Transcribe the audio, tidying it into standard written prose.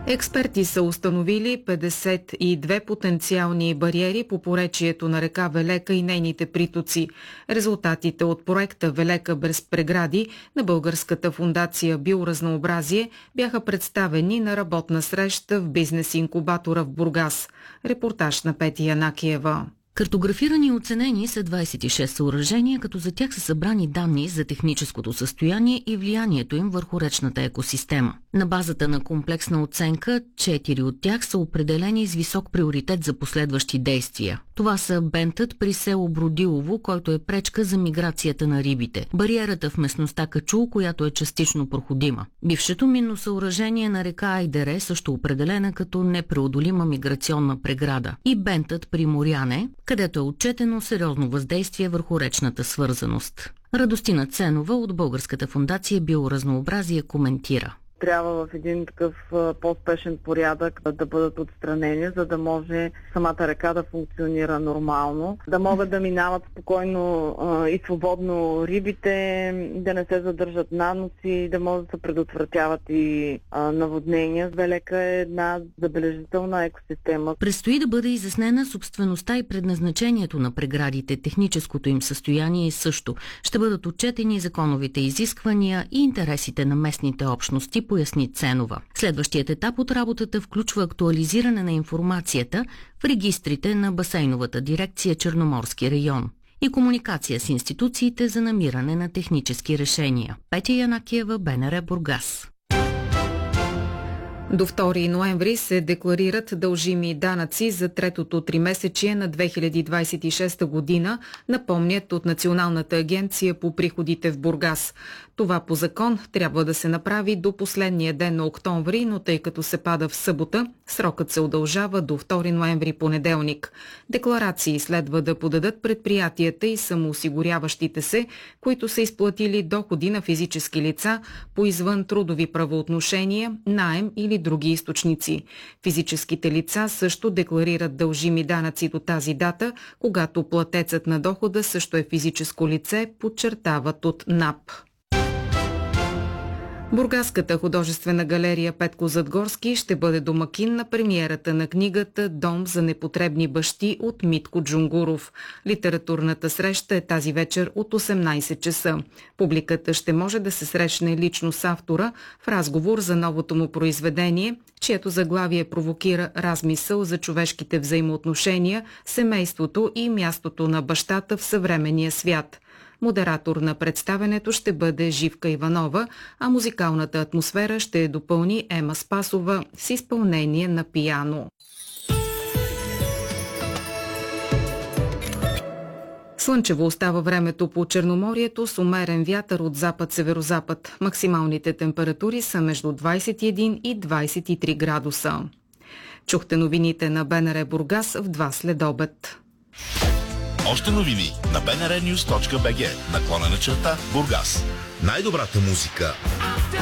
Експерти са установили 52 потенциални бариери по поречието на река Велека и нейните притоци. Резултатите от проекта Велека без прегради на Българската фондация Биоразнообразие бяха представени на работна среща в бизнес-инкубатора в Бургас. Репортаж на Петя Янакиева. Картографирани и оценени са 26 съоръжения, като за тях са събрани данни за техническото състояние и влиянието им върху речната екосистема. На базата на комплексна оценка, 4 от тях са определени с висок приоритет за последващи действия. Това са бентът при село Бродилово, който е пречка за миграцията на рибите, бариерата в местността Качул, която е частично проходима, бившето минно съоръжение на река Айдере, също определена като непреодолима миграционна преграда, и бентът при Моряне, където е отчетено сериозно въздействие върху речната свързаност. Радостина Ценова от Българската фондация Биоразнообразие коментира. Трябва в един такъв по-спешен порядък да бъдат отстранени, за да може самата река да функционира нормално, да могат да минават спокойно и свободно рибите, да не се задържат наноси, да може да се предотвратяват и наводнения. Велека е една забележителна екосистема. Предстои да бъде изяснена собствеността и предназначението на преградите, техническото им състояние също. Ще бъдат отчетени законовите изисквания и интересите на местните общности, поясни Ценова. Следващият етап от работата включва актуализиране на информацията в регистрите на басейновата дирекция Черноморски район и комуникация с институциите за намиране на технически решения. Петя Янакиева, БНР, Бургас. До 2 ноември се декларират дължими данъци за третото тримесечие на 2026 година, напомнят от Националната агенция по приходите в Бургас. Това по закон трябва да се направи до последния ден на октомври, но тъй като се пада в събота, срокът се удължава до 2 ноември понеделник. Декларации следва да подадат предприятията и самоосигуряващите се, които са изплатили доходи на физически лица по извън трудови правоотношения, наем или други източници. Физическите лица също декларират дължими данъци до тази дата, когато платецът на дохода също е физическо лице, подчертават от НАП. Бургаската художествена галерия Петко Задгорски ще бъде домакин на премиерата на книгата «Дом за непотребни бащи» от Митко Джунгуров. Литературната среща е тази вечер от 18 часа. Публиката ще може да се срещне лично с автора в разговор за новото му произведение, чието заглавие провокира размисъл за човешките взаимоотношения, семейството и мястото на бащата в съвременния свят. Модератор на представенето ще бъде Живка Иванова, а музикалната атмосфера ще допълни Ема Спасова с изпълнение на пиано. Слънчево остава времето по Черноморието с умерен вятър от запад-северозапад. Максималните температури са между 21 и 23 градуса. Чухте новините на БНР Бургас в 2 следобед. Още новини на bnrnews.bg /Бургас. Най-добрата музика